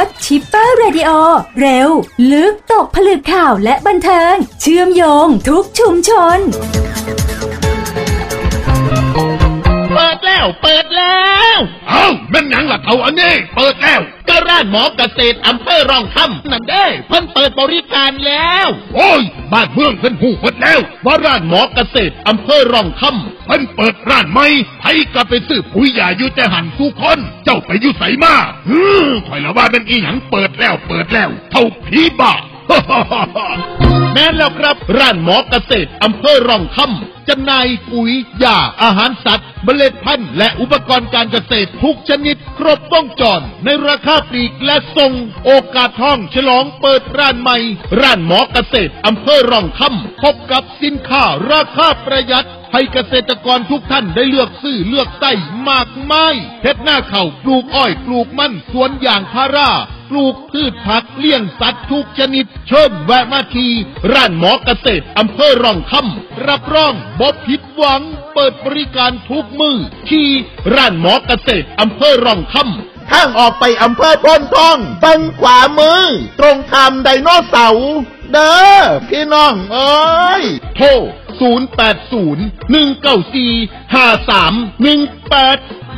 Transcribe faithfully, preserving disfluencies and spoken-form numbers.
ดชิปเปอร์เรดิโอเร็วลึกตกผลึกข่าวและบันเทิงเชื่อมโยงทุกชุมชนเปิดแล้วเปิดแล้วเอ้าแม่นหยังล่ะเท่าอันนี้เปิดแล้วก็ร้านหมอเกษตรอำเภอร่องคำนั่นเด้เพิ่นเปิดบริการแล้วโอ้ยบ้านเมืองเพิ่นฮู้หมดแล้วว่าร้านหมอเกษตรอำเภอร่องคำเพิ่นเปิดร้านใหม่ไผก็ไปซื้อปุ๋ยยาอยู่แต่หันทุกคนเจ้าไปอยู่ไสมาฮึข่อยละว่าแม่นอีหยังเปิดแล้วเปิดแล้วเท่าผีบ้าแม่นแล้วครับร้านหมอเกษตรอำเภอร่องคำจำหน่ายปุ๋ยยาอาหารสัตว์เมล็ดพันธุ์และอุปกรณ์การเกษตรทุกชนิดครบวงจรในราคาปลีกและส่งโอกาสทองฉลองเปิดร้านใหม่ร้านหมอเกษตรอำเภอร่องคำพบกับสินค้าราคาประหยัดให้เกษตรกรทุกท่านได้เลือกซื้อเลือกใส่มากมายเฮ็ดหน้าข้าวปลูกอ้อยปลูกมันสวนยางพาราปลูกพืชผักเลี้ยงสัตว์ทุกชนิดเชิญแวะมาที่ร้านหมอเกษตรอำเภอร่องคำรับรองบ่ผิดหวังเปิดบริการทุกมื้อที่ร้านหมอเกษตรอำเภอร่องคำทางออกไปอำเภอโพนทองฝั่งขวามือตรงข้ามไดโนเสาร์เด้อพี่น้องเอ้ยโทรศูนย์ แปด ศูนย์ หนึ่ง เก้า สี่ ห้า สาม หนึ่ง แปด